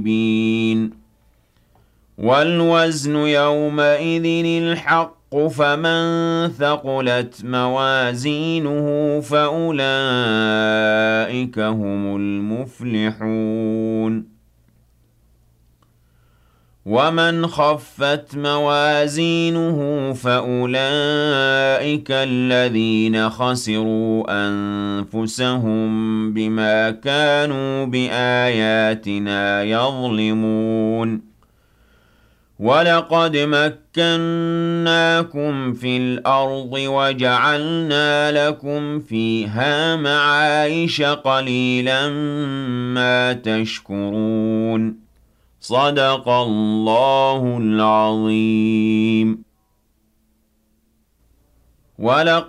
وَالْوَزْنُ يَوْمَئِذٍ الْحَقُّ ۚ فَمَن ثَقُلَتْ مَوَازِينُهُ فَأُولَٰئِكَ هُمُ الْمُفْلِحُونَ وَمَنْ خَفَّتْ مَوَازِينُهُ فَأُولَٰئِكَ الَّذِينَ خَسِرُوا أَنفُسَهُم بِمَا كَانُوا بِآيَاتِنَا يَظْلِمُونَ وَلَقَدْ مَكَّنَّاكُمْ فِي الْأَرْضِ وَجَعَلْنَا لَكُمْ فِيهَا مَعَايِشَ ۗ قَلِيلًا مَّا تَشْكُرُونَ صدق الله العظيم.